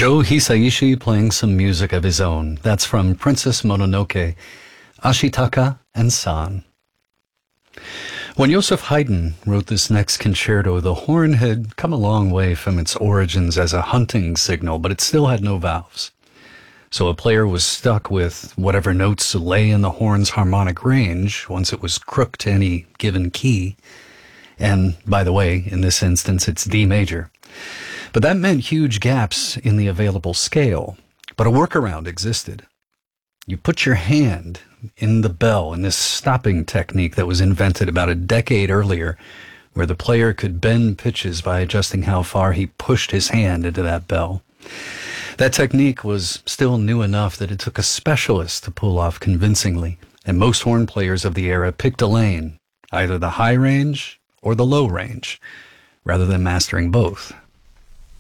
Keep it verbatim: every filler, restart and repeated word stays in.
Joe Hisaishi playing some music of his own. That's from Princess Mononoke, Ashitaka and San. When Joseph Haydn wrote this next concerto, the horn had come a long way from its origins as a hunting signal, but it still had no valves. So a player was stuck with whatever notes lay in the horn's harmonic range once it was crooked to any given key. And, by the way, in this instance, it's D major. But that meant huge gaps in the available scale. But a workaround existed. You put your hand in the bell in this stopping technique that was invented about a decade earlier, where the player could bend pitches by adjusting how far he pushed his hand into that bell. That technique was still new enough that it took a specialist to pull off convincingly, and most horn players of the era picked a lane, either the high range or the low range, rather than mastering both.